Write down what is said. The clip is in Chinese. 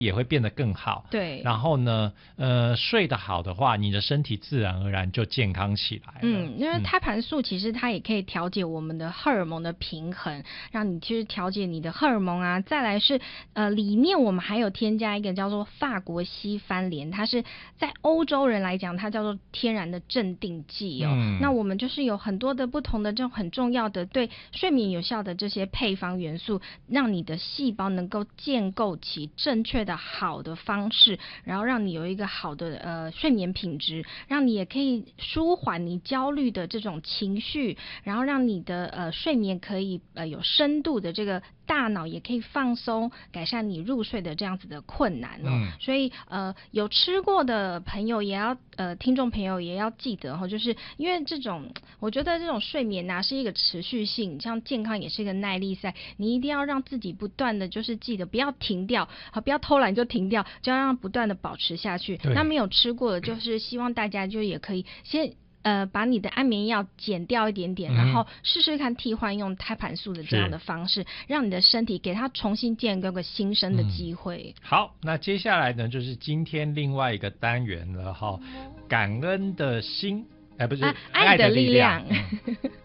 也会变得更好。 对， 然后呢，睡得好的话，你的身体自然而然就健康起来了。 因为胎盘素其实它也可以调节我们的荷尔蒙的平衡，让你去调节你的荷尔蒙啊。再来是里面我们还有添加一个叫做法国西番莲，它是在欧洲人来讲，它叫做天然的镇定剂哦。那我们就是有很多的不同的这种很重要的对睡眠有效的这些配方元素，让你的细胞能够建构起正确的好的方式，然后让你有一个好的睡眠品质，让你也可以舒缓你焦虑的这种情绪，然后让你的睡眠可以有深度的这个大脑也可以放松，改善你入睡的这样子的困难哦。所以有吃过的朋友也要听众朋友也要记得哦，就是因为这种我觉得这种睡眠啊是一个持续性，像健康也是一个耐力赛，你一定要让自己不断的就是记得不要停掉，不要偷懒就停掉，就要让不断的保持下去。那没有吃过的，就是希望大家就也可以先把你的安眠药减掉一点点，然后试试看替换用胎盘素的这样的方式，让你的身体给它重新建构个新生的机会。 好，那接下来呢就是今天另外一个单元了哈，感恩的心，不是、 爱的力量。